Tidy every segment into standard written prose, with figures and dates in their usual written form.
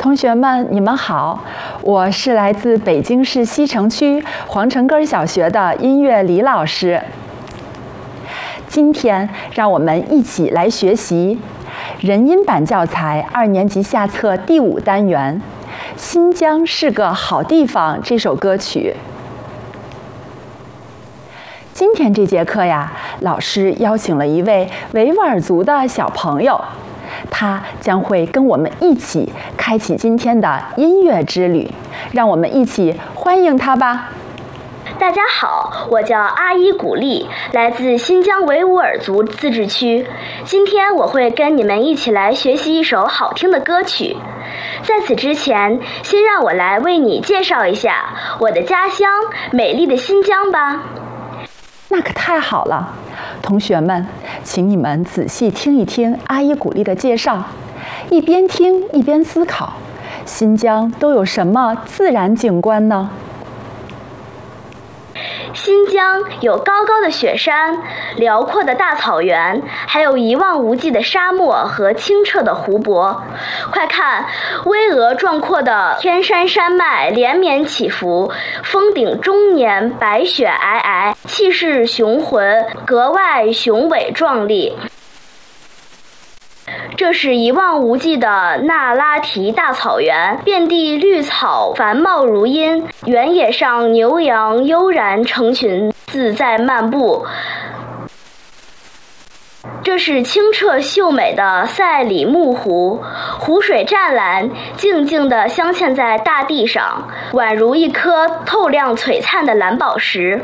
同学们，你们好，我是来自北京市西城区皇城根小学的音乐李老师。今天让我们一起来学习人音版教材2年级下册第5单元《新疆是个好地方》这首歌曲。今天这节课呀，老师邀请了一位维吾尔族的小朋友，他将会跟我们一起开启今天的音乐之旅，让我们一起欢迎他吧。 大家好，我叫阿依古丽，来自新疆维吾尔族自治区。今天我会跟你们一起来学习一首好听的歌曲。在此之前，先让我来为你介绍一下我的家乡——美丽的新疆吧。 那可太好了，同学们，请你们仔细听一听阿依古丽的介绍，一边听一边思考，新疆都有什么自然景观呢？ 新疆有高高的雪山、辽阔的大草原，还有一望无际的沙漠和清澈的湖泊。快看，巍峨壮阔的天山山脉连绵起伏，峰顶终年白雪皑皑，气势雄浑，格外雄伟壮丽。这是一望无际的那拉提大草原，遍地绿草繁茂如茵，原野上牛羊悠然成群，自在漫步。这是清澈秀美的赛里木湖，湖水湛蓝，静静地镶嵌在大地上，宛如一颗透亮璀璨的蓝宝石。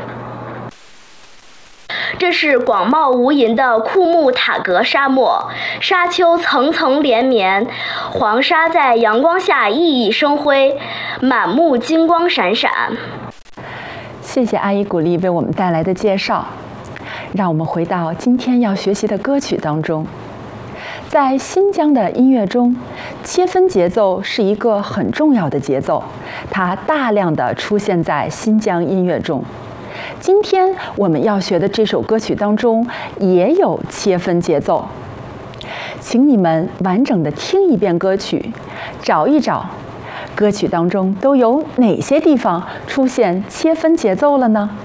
这是广袤无垠的库木塔格沙漠，沙丘层层连绵，黄沙在阳光下熠熠生辉，满目金光闪闪。 谢谢阿依古丽为我们带来的介绍。让我们回到今天要学习的歌曲当中。在新疆的音乐中，切分节奏是一个很重要的节奏，它大量的出现在新疆音乐中。今天我们要学的这首歌曲当中也有切分节奏，请你们完整的听一遍歌曲，找一找歌曲当中都有哪些地方出现切分节奏了呢？